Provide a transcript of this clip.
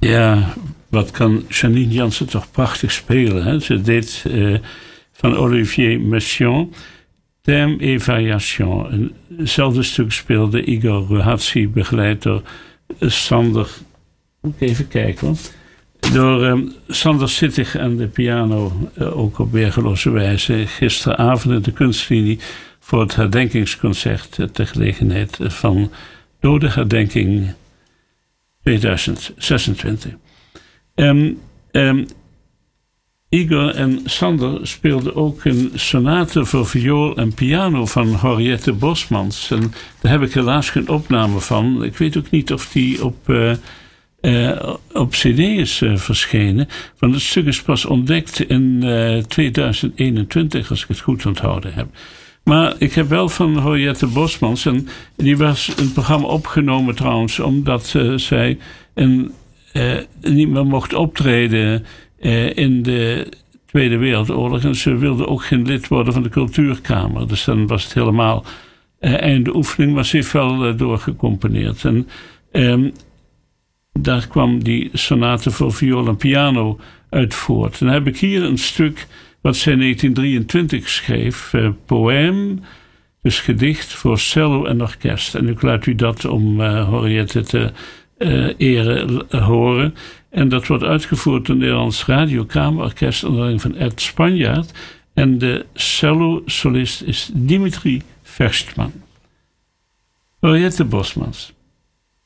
Ja, wat kan Janine Jansen toch prachtig spelen. Hè? Ze deed van Olivier Messiaen Thème et Variation. Hetzelfde stuk speelde Igor Ruhatzi, begeleid door Sander. Moet ik even kijken hoor. Door Sander Sittig aan de piano, ook op weergeloze wijze. Gisteravond in de kunstlinie voor het herdenkingsconcert ter gelegenheid van Dodenherdenking 2026. Igor en Sander speelden ook een sonate voor viool en piano van Henriette Bosmans. En daar heb ik helaas geen opname van. Ik weet ook niet of die op cd is verschenen. Want het stuk is pas ontdekt in 2021, als ik het goed onthouden heb. Maar ik heb wel van Henriette Bosmans, en die was een programma opgenomen trouwens, omdat zij niet meer mocht optreden in de Tweede Wereldoorlog. En ze wilde ook geen lid worden van de Cultuurkamer. Dus dan was het helemaal einde oefening, maar ze heeft wel doorgecomponeerd. En daar kwam die sonate voor viool en piano uit voort. En dan heb ik hier een stuk wat zij in 1923 schreef. Poème, dus gedicht voor cello en orkest. En ik laat u dat om Henriette te eren horen. En dat wordt uitgevoerd door het Nederlands Radiokamerorkest onder leiding van Ed Spanjaard. En de cello-solist is Dimitri Verstman. Henriette Bosmans.